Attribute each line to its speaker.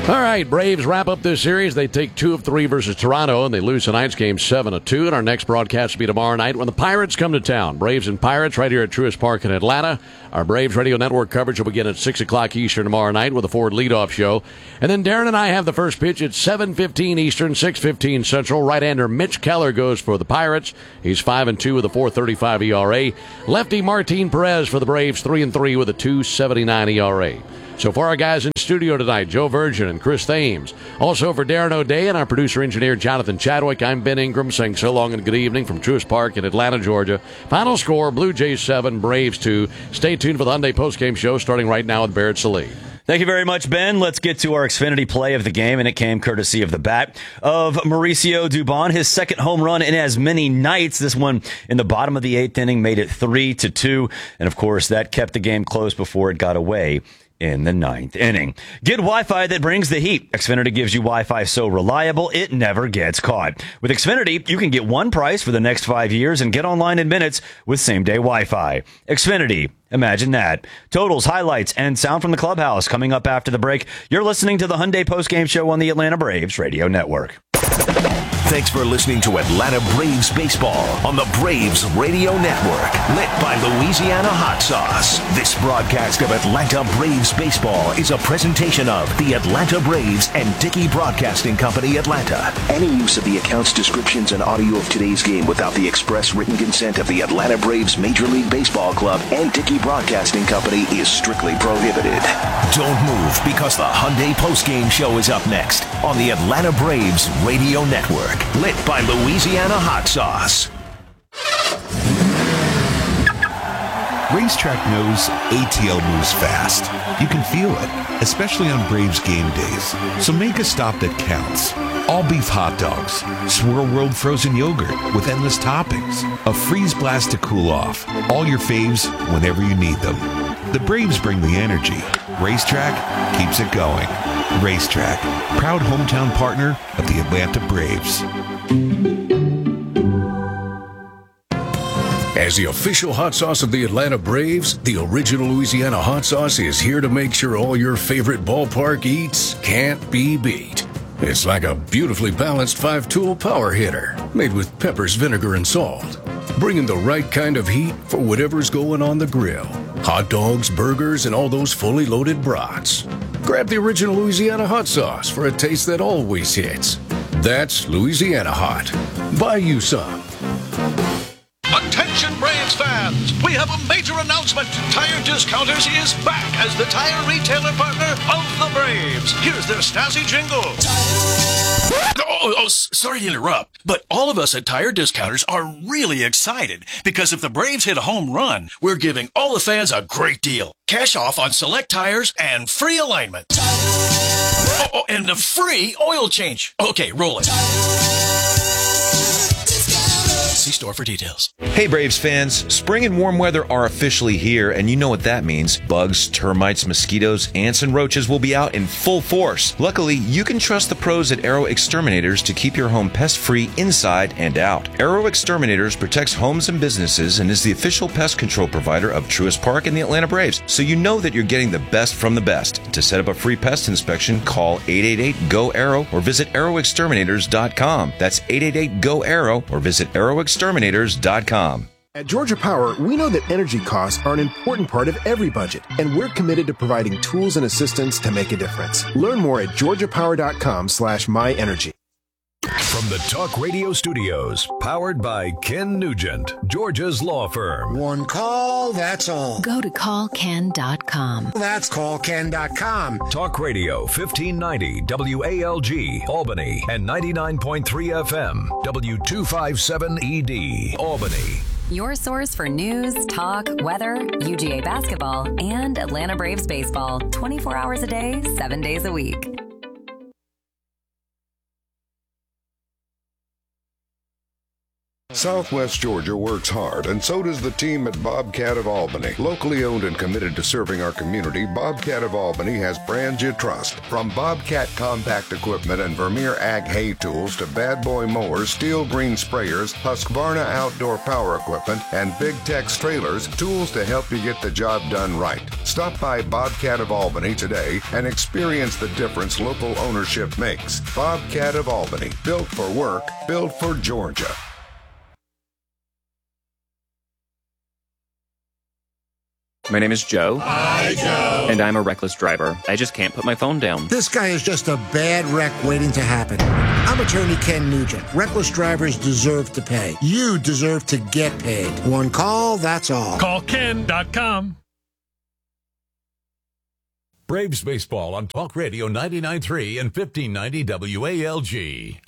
Speaker 1: All right, Braves wrap up this series. They take 2 of 3 versus Toronto, and they lose tonight's game 7-2. And our next broadcast will be tomorrow night when the Pirates come to town. Braves and Pirates right here at Truist Park in Atlanta. Our Braves Radio Network coverage will begin at 6 o'clock Eastern tomorrow night with a Ford leadoff show. And then Darren and I have the first pitch at 7:15 Eastern, 6:15 Central. Right-hander Mitch Keller goes for the Pirates. He's 5-2 with a 4.35 ERA. Lefty Martin Perez for the Braves, 3-3 with a 2.79 ERA. So for our guys in studio tonight, Joe Virgin and Chris Thames. Also for Darren O'Day and our producer-engineer Jonathan Chadwick, I'm Ben Ingram saying so long and good evening from Truist Park in Atlanta, Georgia. Final score, Blue Jays 7, Braves 2. Stay tuned for the Hyundai postgame show starting right now with Barrett Sallee.
Speaker 2: Thank you very much, Ben. Let's get to our Xfinity play of the game, and it came courtesy of the bat of Mauricio Dubon. His second home run in as many nights. This one in the bottom of the 8th inning made it 3-2, and of course that kept the game close before it got away in the 9th inning. Get Wi-Fi that brings the heat. Xfinity gives you Wi-Fi so reliable, it never gets caught. With Xfinity, you can get one price for the next 5 years and get online in minutes with same-day Wi-Fi. Xfinity. Imagine that. Totals, highlights, and sound from the clubhouse coming up after the break. You're listening to the Hyundai postgame show on the Atlanta Braves Radio Network.
Speaker 3: Thanks for listening to Atlanta Braves Baseball on the Braves Radio Network, lit by Louisiana Hot Sauce. This broadcast of Atlanta Braves Baseball is a presentation of the Atlanta Braves and Dickey Broadcasting Company, Atlanta. Any use of the accounts, descriptions, and audio of today's game without the express written consent of the Atlanta Braves Major League Baseball Club and Dickey Broadcasting Company is strictly prohibited. Don't move, because the Hyundai postgame show is up next on the Atlanta Braves Radio Network, lit by Louisiana Hot Sauce.
Speaker 4: Racetrack knows ATL moves fast. You can feel it, especially on Braves game days. So make a stop that counts. All beef hot dogs, Swirl World frozen yogurt with endless toppings, a freeze blast to cool off. All your faves whenever you need them. The Braves bring the energy. Racetrack keeps it going. Racetrack, proud hometown partner of the Atlanta Braves.
Speaker 5: As the official hot sauce of the Atlanta Braves, the original Louisiana hot sauce is here to make sure all your favorite ballpark eats can't be beat. It's like a beautifully balanced 5-tool power hitter made with peppers, vinegar, and salt, bringing the right kind of heat for whatever's going on the grill. Hot dogs, burgers, and all those fully loaded brats. Grab the original Louisiana hot sauce for a taste that always hits. That's Louisiana Hot. Buy you some.
Speaker 6: Attention Braves fans, we have a major announcement. Tire Discounters is back as the tire retailer partner of the Braves. Here's their snazzy jingle.
Speaker 7: Sorry to interrupt, but all of us at Tire Discounters are really excited because if the Braves hit a home run, we're giving all the fans a great deal. Cash off on select tires and free alignment. And a free oil change. Okay, roll it. See store for details.
Speaker 8: Hey Braves fans, spring and warm weather are officially here, and you know what that means. Bugs, termites, mosquitoes, ants, and roaches will be out in full force. Luckily, you can trust the pros at Aero Exterminators to keep your home pest-free inside and out. Aero Exterminators protects homes and businesses and is the official pest control provider of Truist Park and the Atlanta Braves, so you know that you're getting the best from the best. To set up a free pest inspection, call 888-GO-ARROW or visit arrowexterminators.com. That's 888-GO-ARROW or visit arrowexterminators.com.
Speaker 9: At Georgia Power, we know that energy costs are an important part of every budget, and we're committed to providing tools and assistance to make a difference. Learn more at georgiapower.com/myenergy.
Speaker 10: From the Talk Radio Studios, powered by Ken Nugent, Georgia's law firm.
Speaker 11: One call, that's all.
Speaker 12: Go to callken.com.
Speaker 11: That's callken.com.
Speaker 10: Talk Radio 1590 WALG, Albany, and 99.3 FM, W257ED, Albany.
Speaker 12: Your source for news, talk, weather, UGA basketball, and Atlanta Braves baseball. 24 hours a day, 7 days a week.
Speaker 13: Southwest Georgia works hard, and so does the team at Bobcat of Albany. Locally owned and committed to serving our community, Bobcat of Albany has brands you trust. From Bobcat compact equipment and Vermeer Ag hay tools to Bad Boy mowers, Steel Green sprayers, Husqvarna outdoor power equipment, and Big Tex trailers, tools to help you get the job done right. Stop by Bobcat of Albany today and experience the difference local ownership makes. Bobcat of Albany, built for work, built for Georgia.
Speaker 14: My name is Joe.
Speaker 11: Hi, Joe.
Speaker 14: And I'm a reckless driver. I just can't put my phone down.
Speaker 11: This guy is just a bad wreck waiting to happen. I'm attorney Ken Nugent. Reckless drivers deserve to pay. You deserve to get paid. One call, that's all.
Speaker 15: Call Ken.com.
Speaker 10: Braves baseball on Talk Radio 99.3 and 1590 WALG.